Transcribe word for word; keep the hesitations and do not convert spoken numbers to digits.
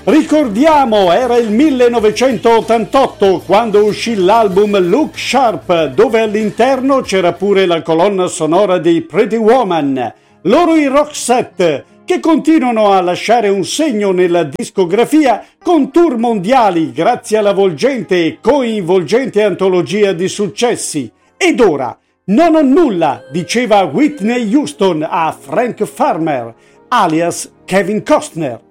Ricordiamo, era il millenovecentottantotto quando uscì l'album Look Sharp, dove all'interno c'era pure la colonna sonora dei Pretty Woman, loro i Roxette, che continuano a lasciare un segno nella discografia con tour mondiali grazie alla volgente e coinvolgente antologia di successi. Ed ora, non ho nulla, diceva Whitney Houston a Frank Farmer, alias Kevin Costner.